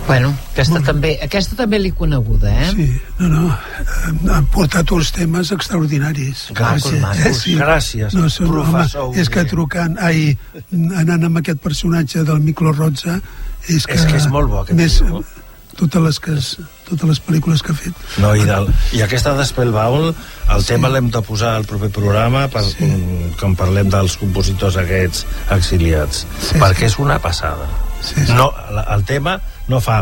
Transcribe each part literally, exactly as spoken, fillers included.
Bueno, aquesta, bueno. També, aquesta també l'he coneguda, eh? Sí, no, no, han portat uns temes extraordinaris. Gràcies, macos, eh, sí. Gràcies, no, són, professor. Home, és que trucant, ai, anant amb aquest personatge del Miklo Rozsa, és que... És que és molt bo, aquest més, tio. Totes les, que es, totes les pel·lícules que ha fet. No, i, del, i aquesta d'Spellbound, el sí. tema l'hem de posar al proper programa per, sí. com, com parlem dels compositors aquests exiliats, sí, perquè sí. és una passada. Sí, sí. No, el tema no fa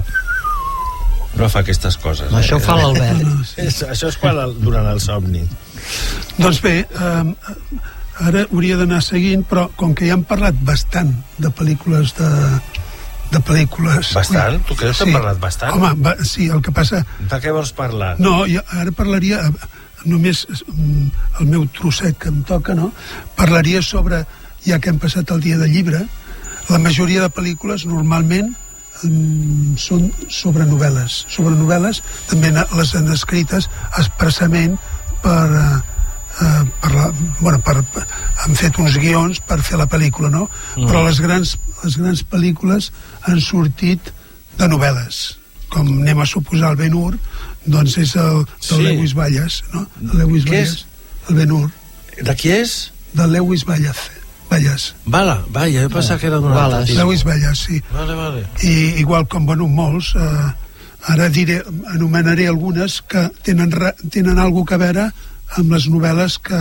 no fa aquestes coses. No, eh? Això ho fa l'Albert. No, sí. és, això és quan el, durant el somni. Doncs bé, eh, ara hauria d'anar seguint, però com que ja hem parlat bastant de pel·lícules de, de pel·lícules... Bastant? Tu creus que sí. hem parlat bastant? Home, va, sí, el que passa... De què vols parlar? No, jo ara parlaria només el meu trosset que em toca, no? Parlaria sobre, ja que hem passat el dia del llibre, la majoria de pel·lícules normalment um, són sobre novel·les. Sobre novel·les també les han escrites expressament per, uh, per, la, bueno, per, per... han fet uns guions per fer la pel·lícula, no? Mm. Però les grans, les grans pel·lícules han sortit de novel·les. Com anem a suposar el Ben-Hur, doncs és el del sí. Lewis Valles, no? El Lewis Què Valles, és? El Ben-Hur. De qui és? Del Lewis Valles. Valles. Vala, vaya, jo pensava que era d'una altra. Lewis Valles, sí. Vale, vale. I igual com, bueno, molts, eh, ara diré, anomenaré algunes que tenen, tenen alguna a veure amb les novel·les que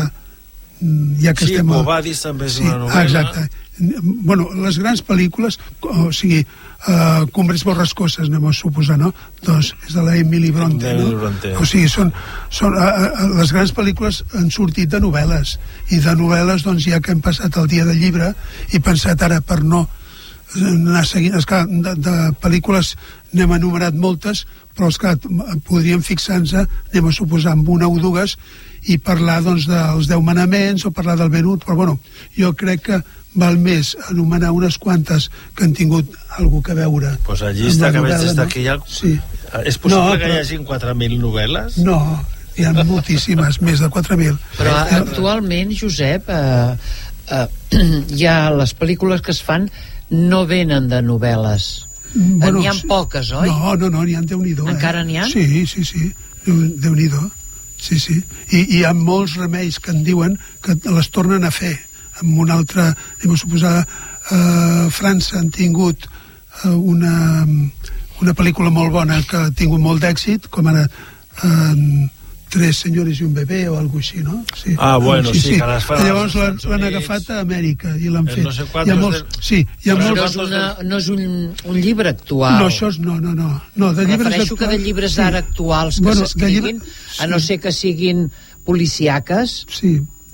ja que sí, estem... Sí, Bobadis també és sí, una novel·la. Exacte. Bueno, les grans pel·lícules, o sigui, uh, Cumbres borrascoses, anem a suposar, no? Doncs és de la Emily Bronte, no? Bronte. O sigui, són, són uh, uh, les grans pel·lícules han sortit de novel·les, i de novel·les, doncs, ja que hem passat el dia del llibre, i pensat ara per no anar seguint, esclar, de, de pel·lícules n'hem enumerat moltes, però esclar, podríem fixar-nos, anem a suposar, amb una o dues, i parlar, doncs, dels deu manaments, o parlar del Ben-Hur, però, bueno, jo crec que val més anomenar unes quantes que han tingut alguna que veure. Doncs pues la llista que veig des d'aquí ja... Sí. És possible no, però... que hi hagi quatre mil novel·les? No, hi ha moltíssimes, més de quatre mil. Però actualment, Josep, eh, eh, ja les pel·lícules que es fan no venen de novel·les. Bueno, n'hi ha poques, oi? No, no, no, n'hi ha Déu-n'hi-do. Encara eh? n'hi ha? Sí, sí, sí, Déu-n'hi-do. Sí, sí. I, I hi ha molts remeis que en diuen que les tornen a fer. Amb una altra, anem a suposar, eh, França han tingut eh, una, una pel·lícula molt bona que ha tingut molt d'èxit, com ara eh, Tres senyores i un bebè o alguna així, no? Sí. Ah, bueno, sí, sí, sí. Que les fan llavors l'han agafat a Amèrica i l'han fet. No sé hi ha molts, de... sí, hi ha però molts... no és, una, no és un, un llibre actual. No, això és... No, no, no. no de llibres Refereixo actuals, que de llibres d'ara sí. actuals que bueno, s'escriguin, llibre... sí. a no ser que siguin policiaques, sí.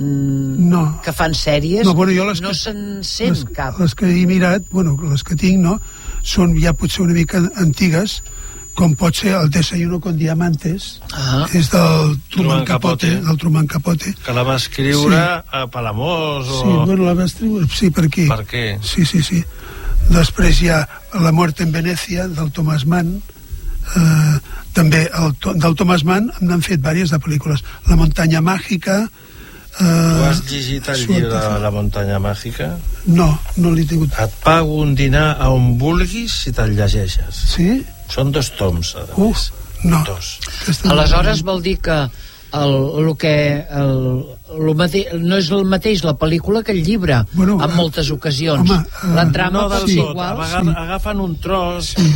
mm, no. que fan sèries, no, bueno, les no que, se'n sent les, cap. Les que he mirat, bueno, les que tinc, no, són ja potser una mica antigues, com pot ser el Desayuno con Diamantes, ah. és del Truman, Truman Capote, Capote, del Truman Capote. Que la va escriure sí. a Palamós o... Sí, bueno, la va escriure, sí, per aquí. Per què? Sí, sí, sí. Després hi ha La muerte en Venecia, del Thomas Mann. Eh, també el, del Thomas Mann n'han fet diverses de pel·lícules. La muntanya màgica... Eh, tu has llegit el llibre de La muntanya màgica? No, no l'he tingut. Et pago un dinar a on vulguis si te'l llegeixes. Sí? Són dos toms, a Uf, no. Dos. Aleshores vol dir que el, el que el, el mate, no és el mateix la pel·lícula que el llibre, bueno, en moltes ocasions. Home, uh, la trama no pot ser igual. Agafen, sí. agafen un tros sí.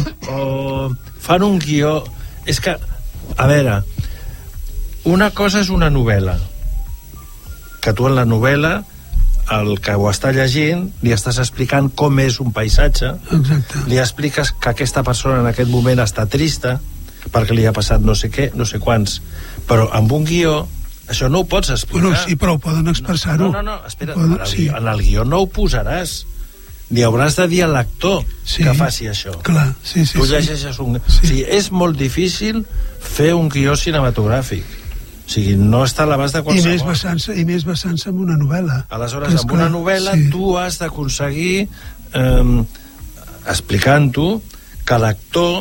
o fan un guió. És que, a veure, una cosa és una novel·la, que tu en la novel·la el que ho està llegint li estàs explicant com és un paisatge. Exacte. Li expliques que aquesta persona en aquest moment està trista perquè li ha passat no sé què, no sé quants, però amb un guió això no ho pots explicar. Bueno, sí, però ho poden expressar-ho. No, no, no, espera, poden, en, el, sí. en el guió no ho posaràs, li hauràs de dir a l'actor sí, que faci això. Clar, sí, sí, tu sí. llegeixes un... Sí. O sigui, és molt difícil fer un guió cinematogràfic. O sigui, no està a l'abast de qualsevol. I més basant-se i més basant-se en una novel·la. Aleshores, amb una novel·la sí. tu has d'aconseguir eh, explicant-ho que l'actor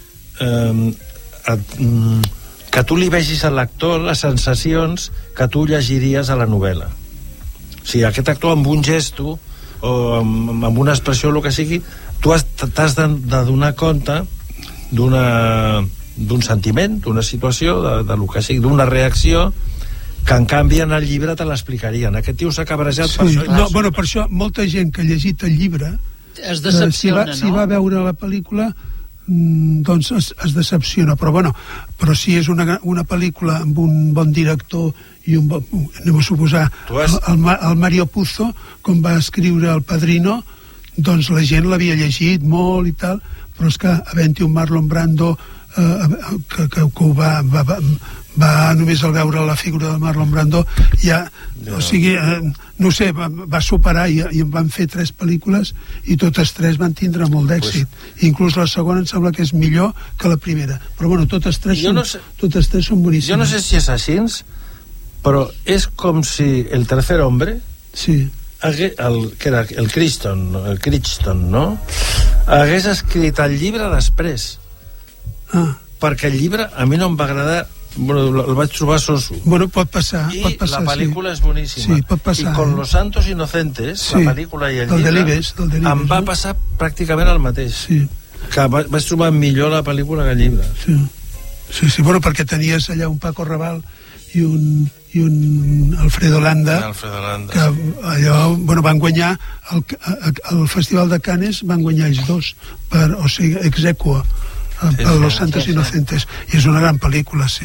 eh, et, que tu li vegis a l'actor les sensacions que tu llegiries a la novel·la. O sigui, aquest actor amb un gesto o amb, amb una expressió o el que sigui, tu has, t'has de, de donar compte d'una d'un sentiment, d'una situació, de, de lo que sigui, d'una reacció, que en canvi en el llibre te l'explicarien. Aquest tio s'ha cabrejat sí. per això. No, bueno, per això molta gent que ha llegit el llibre es decepciona, eh, si va, no? Si va veure la pel·lícula, mm, doncs es, es decepciona, però bueno, però si és una, una pel·lícula amb un bon director i un bon, anem a suposar has... el, el, el Mario Puzo, com va escriure El Padrino, doncs la gent l'havia llegit molt i tal, però és que havent-hi un Marlon Brando eh, que, que, que ho va, va, va, va només al veure la figura de Marlon Brando ja, no. o sigui, eh, no sé, va, va superar i, i en van fer tres pel·lícules i totes tres van tindre molt d'èxit, pues... inclús la segona em sembla que és millor que la primera, però bueno, totes tres, són, no sé... totes tres són boníssimes. Jo no sé si és així, però és com si el tercer hombre sí. hagués, el, que era el Crichton, el Crichton, no? Hagués escrit el llibre després. Ah. Perquè el llibre a mi no em va agradar, bueno, el vaig trobar soso. Bueno, pot passar, I pot passar, la pel·lícula sí. és boníssima. Sí, pot passar. I con eh? Los Santos Inocentes, sí. la pel·lícula i el del llibre, Delibes, del Delibes, em va no? passar pràcticament el mateix. Sí. Que va, vaig trobar millor la pel·lícula que el llibre. Sí, sí, sí, bueno, perquè tenies allà un Paco Raval i un, i un Alfredo Landa, Alfredo Landa que allò, bueno, van guanyar el, el Festival de Cannes, van guanyar ells dos per, o sigui, ex aequo sí, a Los sí, Santos sí, Inocentes, i és una gran pel·lícula, sí.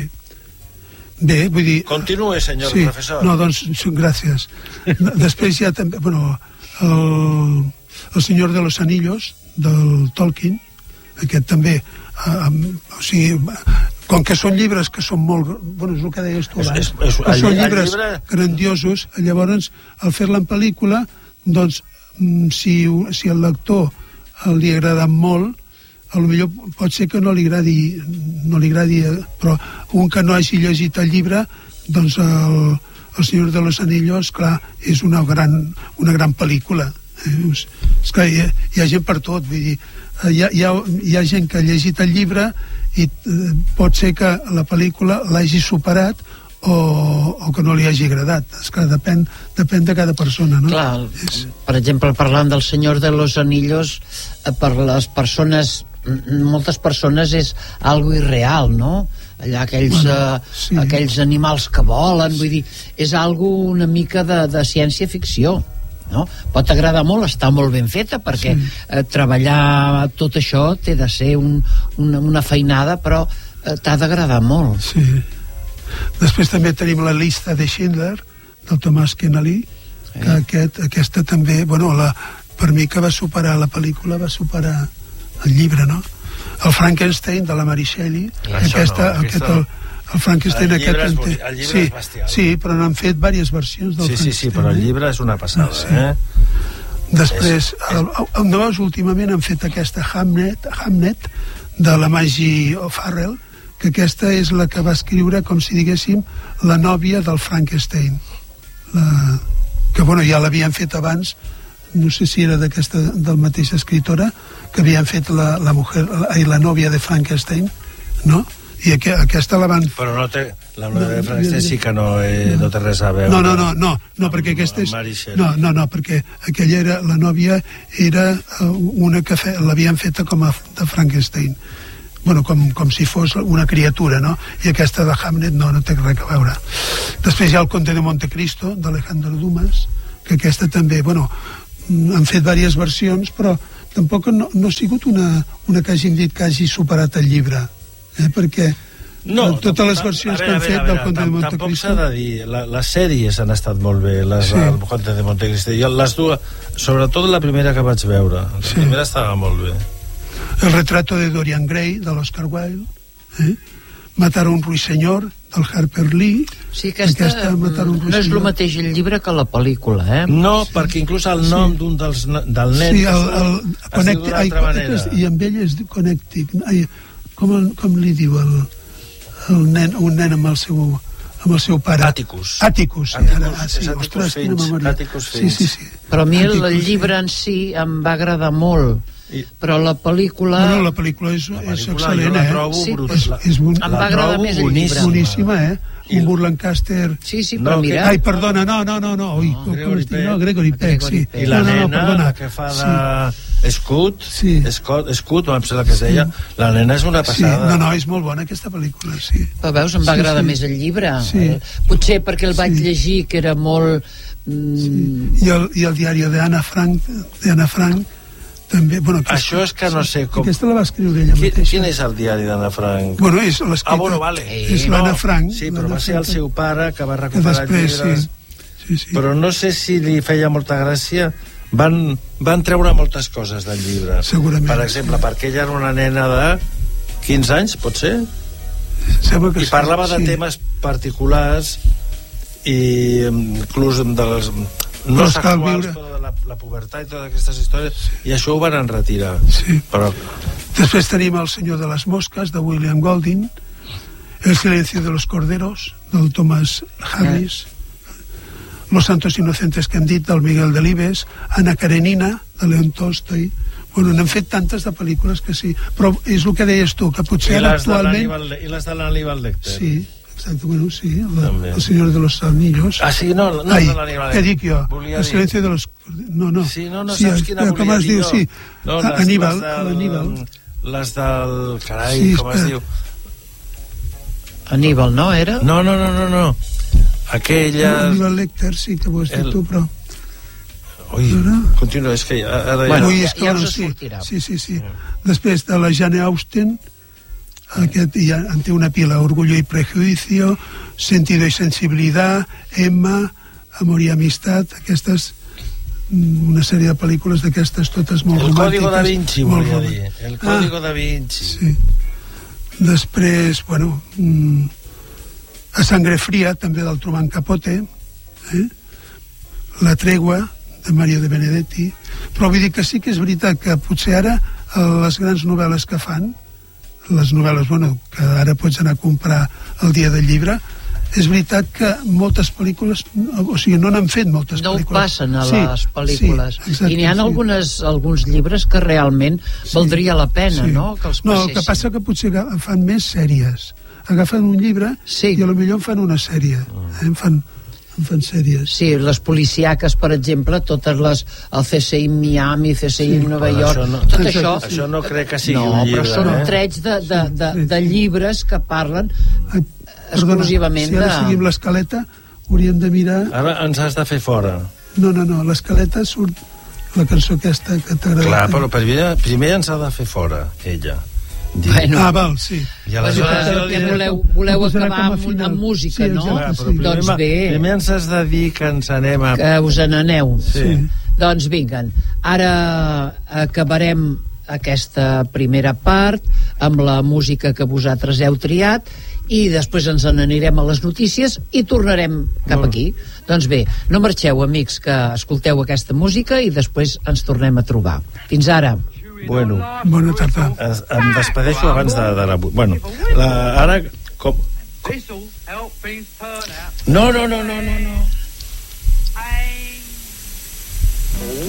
Bé, vull dir... Continue, senyor sí, professor. No, doncs, gràcies. Després hi ha també, bueno, el, el Senyor de los Anillos, del Tolkien, aquest també, eh, o sigui, com que són llibres que són molt... Bueno, és el que deies tu abans. És, és, és, són llibres llibre... grandiosos, llavors, al fer-la en pel·lícula, doncs, si, si el lector li ha agradat molt, a lo millor pot ser que no li agradi, no li agradi, però un que no hagi llegit el llibre, doncs el, el Senyor de los Anillos, clar, és una gran, una gran pel·lícula. És, és que hi ha, hi ha gent per tot, vull dir, hi ha, hi ha, hi ha gent que ha llegit el llibre i eh, pot ser que la pel·lícula l'hagi superat o, o que no li hagi agradat. És que depèn, depèn de cada persona, no? Clar, és... per exemple, parlant del Senyor de los Anillos, per les persones, moltes persones és algo irreal, no? Allà aquells, bueno, sí. uh, aquells animals que volen, vull dir, és algo una mica de, de ciència-ficció, no? Pot agradar molt, està molt ben feta, perquè sí. eh, treballar tot això té de ser un, una, una feinada, però eh, t'ha d'agradar molt. Sí. Després també tenim la llista de Schindler, del Thomas Keneally, sí. que aquest, aquesta també, bueno, la, per mi que va superar la pel·lícula, va superar el llibre, no? El Frankenstein de la Mary Shelley, aquesta, no, aquest, el, el Frankenstein el aquest... És, el llibre sí, és bestial. Sí, però n'han fet diverses versions del sí, Frankenstein. Sí, sí, però el llibre és una passada, no, sí. eh? Després, el, el, no veus, últimament han fet aquesta Hamnet, Hamnet de la Maggie O'Farrell, que aquesta és la que va escriure, com si diguéssim, la nòvia del Frankenstein. La, que, bueno, ja l'havien fet abans, no sé si era d'aquesta, del mateix escritora, que havien fet la, la mujer, la, la nòvia de Frankenstein, no? I aqu aquesta la van... Però no té... La nòvia no, de Frankenstein sí que no, eh, no. no té res a veure. No, no, no, no, no perquè aquesta és... No, no, no, perquè aquella era... La nòvia era una que fe, l'havien feta com a de Frankenstein. Bueno, com, com si fos una criatura, no? I aquesta de Hamlet no, no té res a veure. Després hi ha el Conte de Montecristo, d'Alejandro Dumas, que aquesta també, bueno, han fet diverses versions, però tampoc no, no ha sigut una, una que hàgim dit que hagi superat el llibre, eh? Perquè no, totes les versions que han fet del Conte de Montecristo... Tampoc s'ha de dir, la, les sèries han estat molt bé, les sí. del Conte de Montecristo, i les dues, sobretot la primera que vaig veure, la sí. primera estava molt bé. El retrato de Dorian Gray, de l'Oscar Wilde, eh? Matar un ruiseñor, del Harper Lee. Sí, aquesta, aquesta no és el mateix el llibre que la pel·lícula, eh? No, sí. perquè inclús el nom sí. d'un dels del nen sí, el, el, es diu d'una altra manera. I amb ell és Connecting. Ai, com, com li diu el, el nen, un nen amb el seu amb el seu pare. Atticus. Atticus, sí. Atticus, Ara, ah, sí, Atticus ostres, Finch. Atticus sí, sí, sí. Però a mi Atticus, el llibre sí. en si em va agradar molt. però la pel·lícula... No, no, la pel·lícula és, la és pel·lícula excel·lent, jo la eh? trobo Sí, brut- és, la- és bon... Em va agradar més el llibre. Boníssima, eh? Un Burt Lancaster... Sí, sí, però No, mira... Ai, perdona, no, no, no, no. Ui, com, com es diu? No, Gregory Peck, sí. Peck. I la no, no, nena, no, perdona. la que fa de Scout, Sí. Scott, Scout, em sembla que es deia, la nena és una Sí, passada. no, no, és molt bona aquesta pel·lícula, sí. Però veus, em va Sí, agradar sí. més el llibre. Sí. Eh, Potser perquè el vaig Sí. llegir, que era molt... Mm, I el, i el diari d'Anna Frank, d'Anna Frank, també... Bueno, aquesta, Això és que no sé com... Aquesta la va escriure ella Qui, mateixa. quin és el diari d'Anna Frank? Bueno, és l'escrita... Ah, bueno, vale. És l'Anna Frank. Sí, però l'Anna va ser el Frank, seu pare que va que recuperar després, llibres. sí. Sí, sí. Però no sé si li feia molta gràcia. Van, van treure moltes coses del llibre. Segurament. Per exemple, perquè ella era una nena de quinze anys, pot ser? Sembla que I sí, parlava de sí. temes particulars i inclús de les... no Però és que al sexuals, viure- però de la, la pubertat i totes aquestes històries, i això ho van enretirar. Sí. Però Després tenim El senyor de les mosques, de William Golding, El silencio de los corderos, del Thomas Harris, Los santos inocentes que hem dit, del Miguel Delibes, Anna Karenina, de León Tolstoi. Bueno, n'hem fet tantes de pel·lícules que sí, però és el que deies tu, que potser I ara les, de actualment... l'Aníbal- I les de l'Aníbal Lecter. Sí, exacte, bueno, sí, la, També. El senyor de los anillos. Ah, sí, no, no Ai, de l'Aníbal què dic jo? Volia El dir- silencio de los... No, no. Sí, no, no sí, saps quina com volia es dir diu, jo. sí. No, A- les, Aníbal, les del, l'Aníbal. Les del... Carai, Sí, com es espera. diu? Aníbal, no, era? No, no, no, no, no. Aquella... Aníbal Lecter, sí que ho has dit El- tu, però... Ui, Ara- continua, és que ara ja... Bueno, Ui, ja- és que, ja bueno, us sí, sortirà. sí, sí, sí. Després de la Jane Austen, aquest ja en té una pila, Orgullo y Prejuicio, Sentido y Sensibilidad, Emma, Amor y Amistad, aquestes, mm, una sèrie de pel·lícules d'aquestes totes molt El romàntiques. Código da Vinci, molt volia romà- dir. El Código ah, da Vinci. Sí. Després, bueno, mm, A Sangre Fría, també del Truman Capote, eh? La Tregua, de Mario de Benedetti, però vull dir que sí que és veritat que potser ara eh, les grans novel·les que fan, les novel·les, bueno, que ara pots anar a comprar el dia del llibre, és veritat que moltes pel·lícules, o sigui, no n'han fet moltes No ho pel·lícules. passen a Sí, les pel·lícules. sí, exacte, I n'hi ha sí. algunes, alguns llibres que realment valdria la pena, Sí. no?, que els No, passessin. el que passa que potser aga- fan més sèries. Agafen un llibre Sí. i a lo millor en fan una sèrie. Eh? En fan, en fan sèries. Sí, les policiaques, per exemple, totes les... El C S I Miami, C S I Sí, Nova però York, això no- tot Exacte, això... sí. Això no crec que sigui no, un llibre, però són eh? trets de, de, de, Sí, de sí. llibres que parlen Ai, exclusivament si ara de... seguim l'escaleta, hauríem de mirar... Ara ens has de fer fora. No, no, no, l'escaleta surt la cançó aquesta que t'agrada. Clar, però primer, primer ens ha de fer fora, ella. Dir- Bueno. Ah, val, sí. I Pues, aleshores jo que diré- voleu, voleu Ho posarà acabar com a amb, final. amb música, Sí, no? exacte. Clar, però Sí. primer, Doncs bé. primer ens has de dir que ens anem a... Que us n'aneu. Sí. Doncs vinguen. Ara acabarem aquesta primera part amb la música que vosaltres heu triat i després ens n'anirem a les notícies i tornarem cap Molt. aquí. Doncs bé, no marxeu, amics, que escolteu aquesta música i després ens tornem a trobar. Fins ara. Bueno, Bona tarda. es, em despedeixo abans de, de la... Bueno, la, ara... Com, com... No, no, no, no, no, no.